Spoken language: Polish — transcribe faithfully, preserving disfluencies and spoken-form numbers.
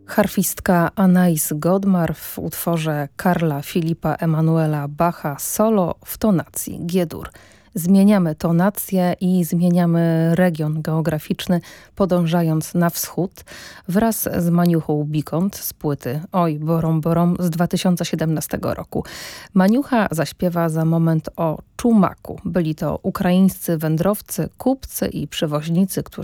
Harfistka Anais Godmar w utworze Karla Filipa Emanuela Bacha solo w tonacji G-dur. Zmieniamy tonację i zmieniamy region geograficzny, podążając na wschód wraz z Maniuchą Bikont z płyty Oj Borom Borom z dwa tysiące siedemnastego roku. Maniucha zaśpiewa za moment o Czumaku. Byli to ukraińscy wędrowcy, kupcy i przewoźnicy, którzy